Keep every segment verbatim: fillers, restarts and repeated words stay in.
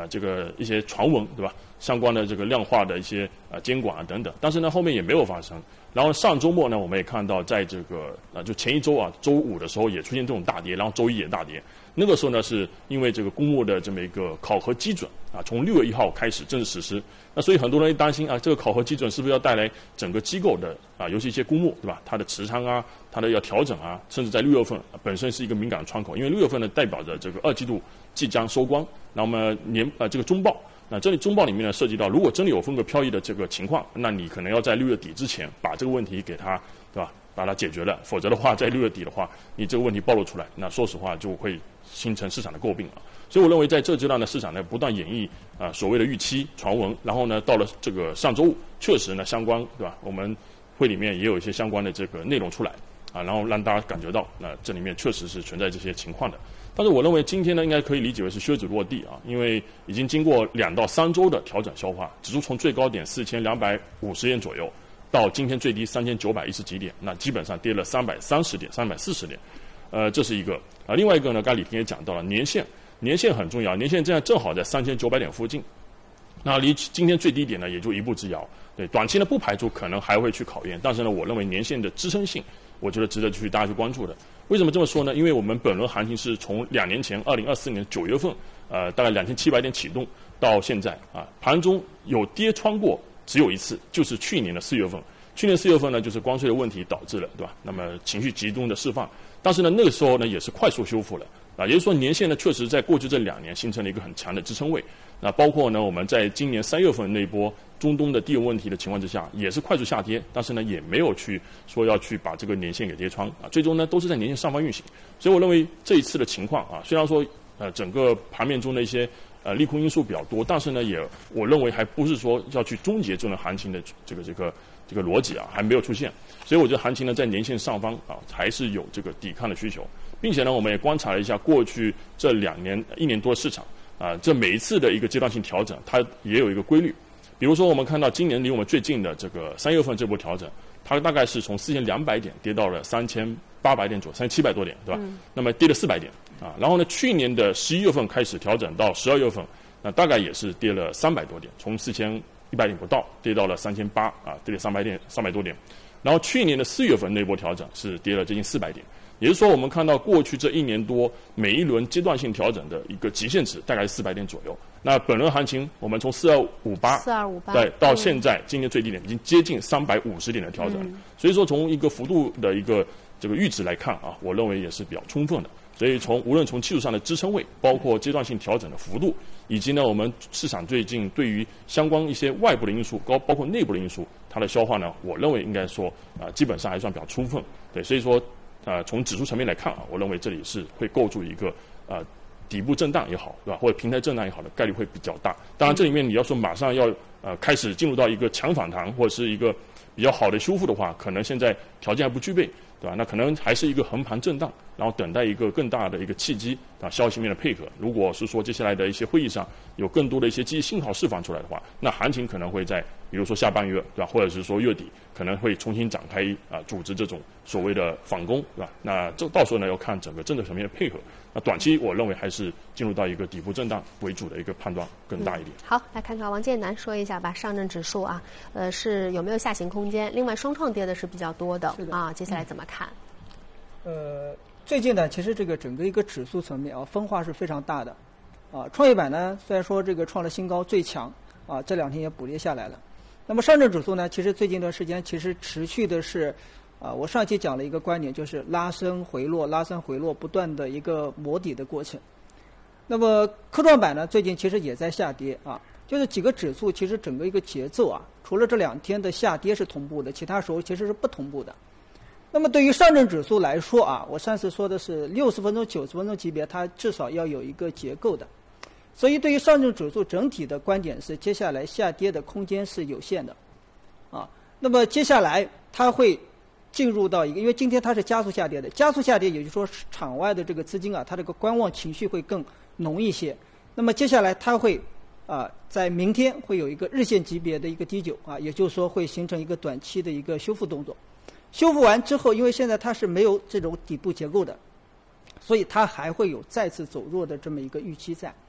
这个一些传闻，对吧？相关的这个量化的一些啊监管啊等等，但是呢后面也没有发生。然后上周末呢，我们也看到在这个啊就前一周啊周五的时候也出现这种大跌，然后周一也大跌。那个时候呢是因为这个公募的这么一个考核基准啊，从六月一号开始正式实施。那所以很多人担心啊，这个考核基准是不是要带来整个机构的啊，尤其一些公募，对吧？它的持仓啊，它的要调整啊，甚至在六月份、啊、本身是一个敏感的窗口，因为六月份呢代表着这个二季度即将收官，那么年啊这个中报。那这里中报里面呢，涉及到如果真的有风格漂移的这个情况，那你可能要在六月底之前把这个问题给它，对吧？把它解决了，否则的话，在六月底的话，你这个问题暴露出来，那说实话就会形成市场的诟病了。所以我认为在这阶段呢，市场呢不断演绎啊、呃、所谓的预期传闻，然后呢到了这个上周五，确实呢相关，对吧？我们会里面也有一些相关的这个内容出来啊，然后让大家感觉到，那、呃、这里面确实是存在这些情况的。但是我认为今天呢，应该可以理解为是靴子落地啊，因为已经经过两到三周的调整消化，指数从最高点四千两百五十点左右，到今天最低三千九百一十几点，那基本上跌了三百三十点、三百四十点，呃，这是一个啊。另外一个呢，刚才李平也讲到了年线，年线很重要，年线这样正好在三千九百点附近，那离今天最低点呢也就一步之遥。对，短期呢不排除可能还会去考验，但是呢，我认为年线的支撑性，我觉得值得去大家去关注的。为什么这么说呢？因为我们本轮行情是从两年前二零二四年九月份，呃，大概两千七百点启动到现在啊，盘中有跌穿过只有一次，就是去年的四月份。去年四月份呢，就是关税的问题导致了，对吧？那么情绪集中的释放，但是呢，那个时候呢也是快速修复了啊，也就是说年线呢确实在过去这两年形成了一个很强的支撑位。那包括呢，我们在今年三月份那波中东的地缘问题的情况之下，也是快速下跌，但是呢，也没有去说要去把这个年线给跌穿啊，最终呢都是在年线上方运行。所以我认为这一次的情况啊，虽然说呃整个盘面中的一些呃利空因素比较多，但是呢，也我认为还不是说要去终结这轮行情的这个这个这个逻辑啊，还没有出现。所以我觉得行情呢在年线上方啊，还是有这个抵抗的需求，并且呢，我们也观察了一下过去这两年一年多的市场。啊，这每一次的一个阶段性调整，它也有一个规律。比如说，我们看到今年离我们最近的这个三月份这波调整，它大概是从四千两百点跌到了三千八百点左右，三千七百多点，对吧？嗯、那么跌了四百点啊。然后呢，去年的十一月份开始调整到十二月份，那大概也是跌了三百多点，从四千一百点不到跌到了三千八啊，跌了三百点，三百多点。然后去年的四月份那波调整是跌了接近四百点。也就是说，我们看到过去这一年多，每一轮阶段性调整的一个极限值大概是四百点左右。那本轮行情，我们从四二五八， 四二五八， 对，到现在今年最低点已经接近三百五十点的调整。嗯、所以说，从一个幅度的一个这个阈值来看啊，我认为也是比较充分的。所以从无论从技术上的支撑位，包括阶段性调整的幅度，以及呢我们市场最近对于相关一些外部的因素，高包括内部的因素，它的消化呢，我认为应该说啊、呃，基本上还算比较充分。对，所以说。呃，从指数层面来看啊，我认为这里是会构筑一个呃底部震荡也好，对吧？或者平台震荡也好的概率会比较大。当然，这里面你要说马上要呃开始进入到一个强反弹或者是一个比较好的修复的话，可能现在条件还不具备，对吧？那可能还是一个横盘震荡，然后等待一个更大的一个契机啊，消息面的配合。如果是说接下来的一些会议上有更多的一些积极信号释放出来的话，那行情可能会在比如说下半月，对吧？或者是说月底可能会重新展开啊，组织这种所谓的反攻，对吧？那这到时候呢要看整个政策层面的配合。那短期我认为还是进入到一个底部震荡为主的一个判断更大一点。 嗯、好，来看看王建南说一下吧，上证指数啊，呃是有没有下行空间？另外双创跌的是比较多的， 的啊，接下来怎么看？ 呃，最近呢，其实这个整个一个指数层面啊，分化是非常大的，啊，创业板呢虽然说这个创了新高最强，啊，这两天也补跌下来了。那么上证指数呢，其实最近一段时间其实持续的是，啊，我上期讲了一个观点，就是拉升回落、拉升回落，不断的一个磨底的过程。那么科创板呢，最近其实也在下跌啊，就是几个指数其实整个一个节奏啊，除了这两天的下跌是同步的，其他时候其实是不同步的。那么对于上证指数来说啊，我上次说的是六十分钟、九十分钟级别，它至少要有一个结构的。所以对于上证指数整体的观点是，接下来下跌的空间是有限的，啊，那么接下来它会进入到一个，因为今天它是加速下跌的，加速下跌，也就是说场外的这个资金啊，它这个观望情绪会更浓一些。那么接下来它会啊，在明天会有一个日线级别的一个低九啊，也就是说会形成一个短期的一个修复动作。修复完之后，因为现在它是没有这种底部结构的，所以它还会有再次走弱的这么一个预期在。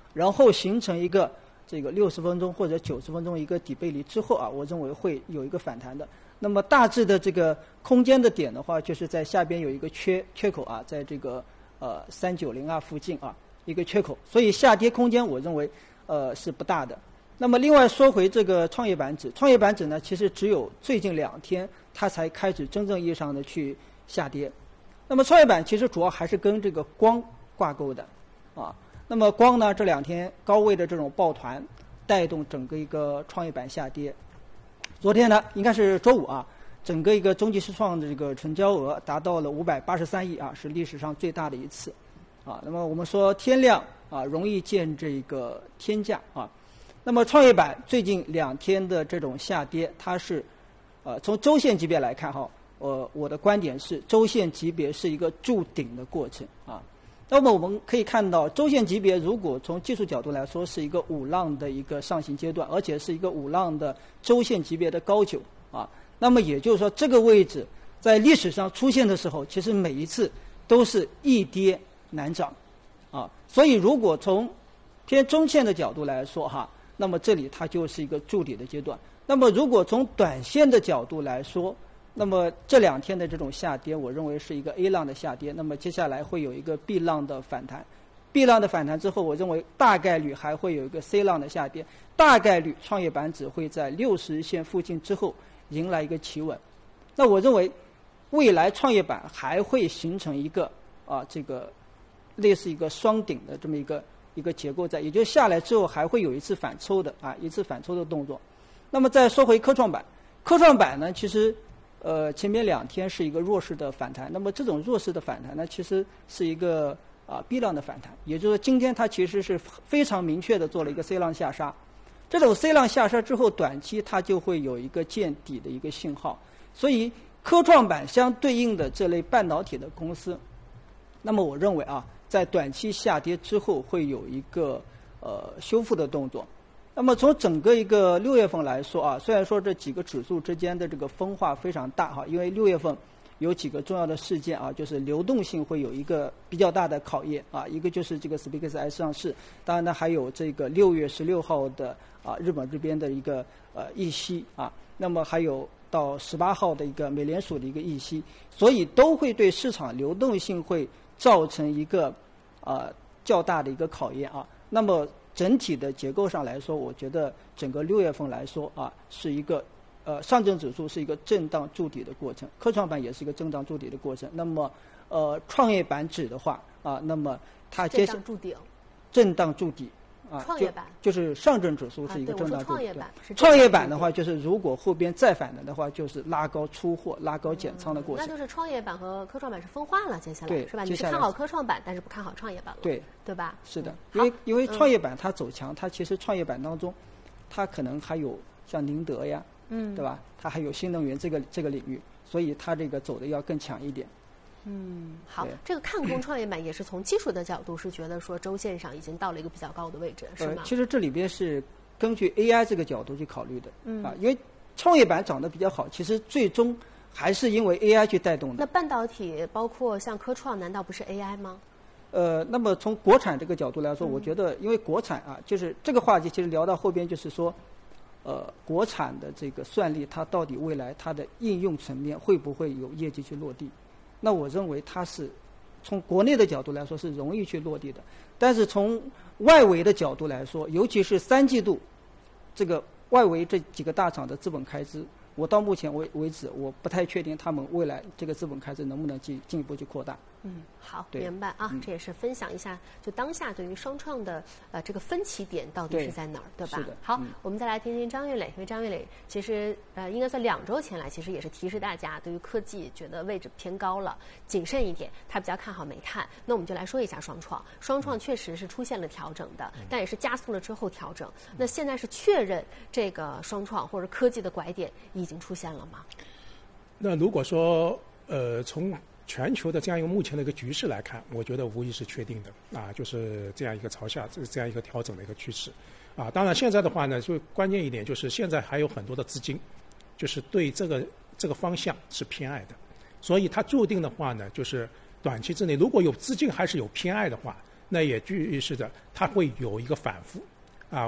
然后形成一个这个六十分钟或者九十分钟一个底背离之后啊，我认为会有一个反弹的。那么大致的这个空间的点的话，就是在下边有一个缺缺口啊，在这个呃三九零二附近啊一个缺口，所以下跌空间我认为呃是不大的。那么另外说回这个创业板指，创业板指呢，其实只有最近两天它才开始真正意义上的去下跌。那么创业板其实主要还是跟这个光挂钩的啊。那么光呢这两天高位的这种抱团，带动整个一个创业板下跌。昨天呢，应该是周五啊，整个一个中级市创的这个成交额达到了五百八十三亿啊，是历史上最大的一次啊。那么我们说天量啊，容易见这个天价啊。那么创业板最近两天的这种下跌，它是呃从周线级别来看哈，呃我的观点是周线级别是一个筑顶的过程啊。那么我们可以看到，周线级别如果从技术角度来说是一个五浪的一个上行阶段，而且是一个五浪的周线级别的高九啊。那么也就是说，这个位置在历史上出现的时候，其实每一次都是易跌难涨啊。所以如果从偏中线的角度来说哈，那么这里它就是一个筑底的阶段。那么如果从短线的角度来说，那么这两天的这种下跌，我认为是一个 A 浪的下跌。那么接下来会有一个 B 浪的反弹 ，B 浪的反弹之后，我认为大概率还会有一个 C 浪的下跌，大概率创业板指会在六十日线附近之后迎来一个企稳。那我认为未来创业板还会形成一个啊这个类似一个双顶的这么一个一个结构在，也就是下来之后还会有一次反抽的啊一次反抽的动作。那么再说回科创板，科创板呢，其实。呃，前面两天是一个弱势的反弹，那么这种弱势的反弹呢，其实是一个啊 B 浪的反弹，也就是说今天它其实是非常明确的做了一个 C 浪下杀，这种 C 浪下杀之后，短期它就会有一个见底的一个信号，所以科创板相对应的这类半导体的公司，那么我认为啊，在短期下跌之后会有一个呃修复的动作。那么从整个一个六月份来说啊，虽然说这几个指数之间的这个分化非常大哈，因为六月份有几个重要的事件啊，就是流动性会有一个比较大的考验啊，一个就是这个 S P X S 上市，当然呢还有这个六月十六号的啊日本这边的一个呃议息啊，那么还有到十八号的一个美联储的一个议息，所以都会对市场流动性会造成一个呃较大的一个考验啊。那么整体的结构上来说，我觉得整个六月份来说啊，是一个呃上证指数是一个震荡筑底的过程，科创板也是一个震荡筑底的过程。那么呃创业板指的话啊，那么它接下震荡筑顶， 震荡筑底啊， 创业板就就是上证指数是一个震荡筑底。 啊、创业板是创业板的话，就是如果后边再反弹的话，就是拉高出货、拉高减仓的过程。 嗯、那就是创业板和科创板是分化了，接下来对是吧？你是看好科创板，但是不看好创业板了， 对对吧？ 是的， 嗯、 因为因为创业板它走强，它其实创业板当中，它可能还有像宁德呀， 嗯， 对吧？它还有新能源这个这个领域，所以它这个走的要更强一点。 嗯，好，这个看空创业板也是从技术的角度是觉得说周线上已经到了一个比较高的位置，是吗？ 呃，其实这里边是根据 A I 这个角度去考虑的， 嗯啊，因为创业板涨得比较好，其实最终还是因为 A I 去带动的。 那半导体包括像科创，难道不是 A I 吗？ 呃，那么从国产这个角度来说， 嗯、 我觉得因为国产啊，就是这个话题其实聊到后边就是说，呃，国产的这个算力，它到底未来它的应用层面会不会有业绩去落地？那我认为它是从国内的角度来说是容易去落地的，但是从外围的角度来说，尤其是三季度，这个外围这几个大厂的资本开支，我到目前为为止，我不太确定他们未来这个资本开支能不能进进一步去扩大。 嗯，好，明白啊、嗯，这也是分享一下，就当下对于双创的呃这个分歧点到底是在哪儿， 对, 对吧？ 是的。 好、 嗯， 我们再来听听张玉磊，因为张玉磊其实呃应该算两周前来，其实也是提示大家对于科技觉得位置偏高了，谨慎一点，他比较看好煤炭。那我们就来说一下双创，双创确实是出现了调整的，嗯、但也是加速了之后调整。嗯、那现在是确认这个双创或者科技的拐点已经出现了吗？ 那如果说呃从全球的这样一个目前的一个局势来看，我觉得无疑是确定的啊，就是这样一个朝下，这这样一个调整的一个趋势啊。当然现在的话呢，就关键一点就是现在还有很多的资金，就是对这个这个方向是偏爱的，所以它注定的话呢，就是短期之内如果有资金还是有偏爱的话， 那也预示着它会有一个反复